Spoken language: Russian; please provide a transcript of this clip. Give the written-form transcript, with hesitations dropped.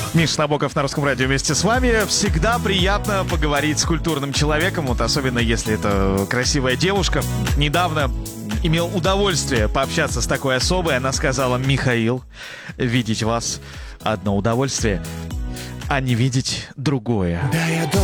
Миша Набоков на Русском радио вместе с вами. Всегда приятно поговорить с культурным человеком, вот особенно если это красивая девушка. Недавно имел удовольствие пообщаться с такой особой. Она сказала: Михаил, видеть вас одно удовольствие, а не видеть другое.